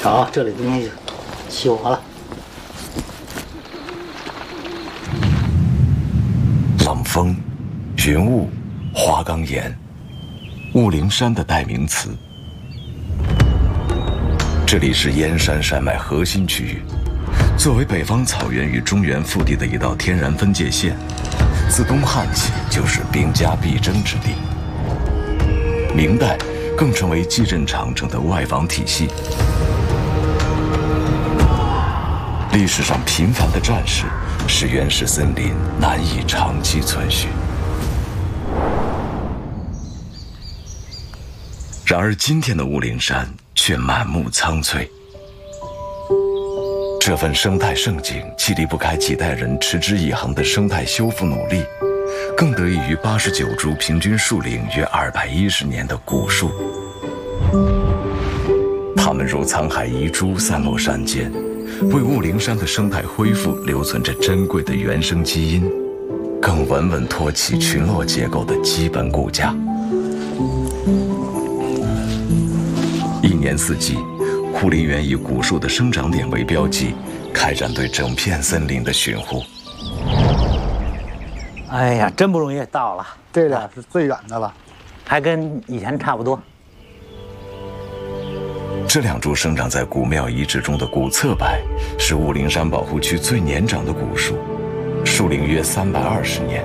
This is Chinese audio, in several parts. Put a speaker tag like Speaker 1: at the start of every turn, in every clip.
Speaker 1: 好，这里东西起火了。
Speaker 2: 冷风、云雾、花岗岩，雾灵山的代名词。这里是燕山山脉核心区域，作为北方草原与中原腹地的一道天然分界线，自东汉起就是兵家必争之地。明代更成为蓟镇长城的外防体系。历史上频繁的战事，使原始森林难以长期存续。然而，今天的雾灵山却满目苍翠。这份生态盛景，既离不开几代人持之以恒的生态修复努力，更得益于89株平均树龄约210年的古树。它们如沧海遗珠散落山间，为雾灵山的生态恢复留存着珍贵的原生基因，更稳稳托起群落结构的基本骨架。一年四季，护林员以古树的生长点为标记，开展对整片森林的巡护。
Speaker 1: 哎呀，真不容易到了，
Speaker 3: 这俩是最远的了，
Speaker 1: 还跟以前差不多。
Speaker 2: 这两株生长在古庙遗址中的古侧柏，是雾灵山保护区最年长的古树，树龄约320年。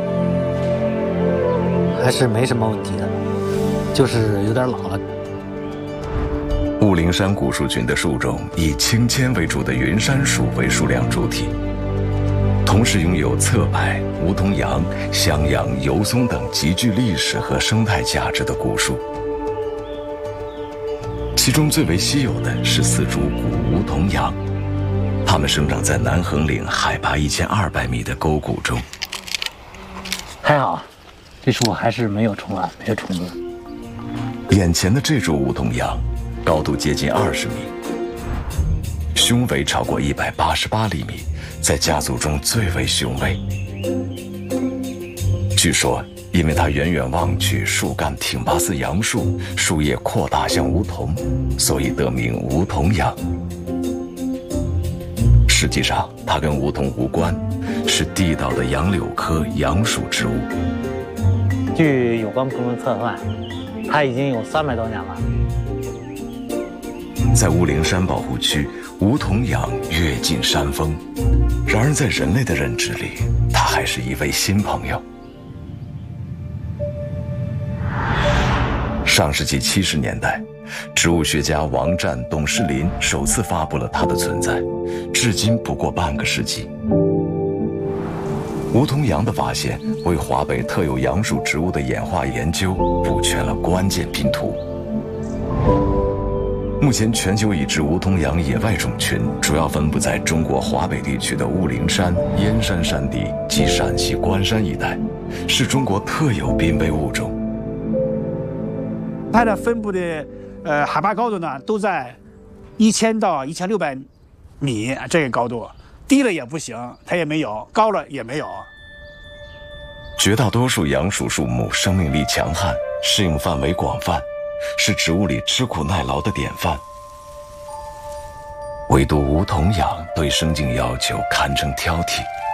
Speaker 1: 还是没什么问题的，就是有点老了。
Speaker 2: 雾灵山古树群的树种以青千为主的云杉树为数量主体，同时拥有侧柏、梧桐杨、襄阳、油松等极具历史和生态价值的古树。其中最为稀有的是4株古梧桐杨，它们生长在南横岭海拔1200米的沟谷中。
Speaker 1: 还好，这树还是没有虫卵，没有虫子。
Speaker 2: 眼前的这株梧桐杨，高度接近20米，胸围超过188厘米，在家族中最为雄伟。据说，因为它远远望去树干挺拔似杨树，树叶扩大像梧桐，所以得名梧桐杨。实际上，它跟梧桐无关，是地道的杨柳科杨属植物。
Speaker 1: 据有关部门测算，它已经有300多年了。
Speaker 2: 在雾灵山保护区，梧桐杨跃进山峰，然而在人类的认知里，它还是一位新朋友。上世纪70年代，植物学家王占、董士林首次发布了它的存在，至今不过半个世纪。梧桐杨的发现，为华北特有杨属植物的演化研究补全了关键拼图。目前，全球已知梧桐杨野外种群主要分布在中国华北地区的雾灵山、燕山山地及陕西关山一带，是中国特有濒危物种。
Speaker 3: 它的分布的海拔高度呢，都在1000到1600米这个高度，低了也不行，它也没有；高了也没有。
Speaker 2: 绝大多数杨属树木生命力强悍，适应范围广泛，是植物里吃苦耐劳的典范。唯独梧桐杨对生境要求堪称挑剔，